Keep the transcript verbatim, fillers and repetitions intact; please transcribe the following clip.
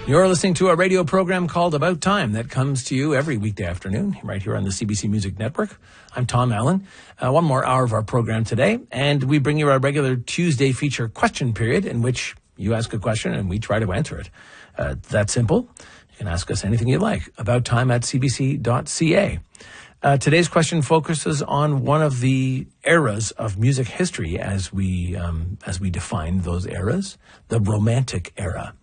You're listening to a radio program called About Time that comes to you every weekday afternoon right here on the C B C Music Network. I'm Tom Allen. Uh, one more hour of our program today, and we bring you our regular Tuesday feature question period in which you ask a question and we try to answer it. Uh, that simple. You can ask us anything you like. About time at c b c dot c a. Uh, today's question focuses on one of the eras of music history as we um, as we define those eras, the Romantic era.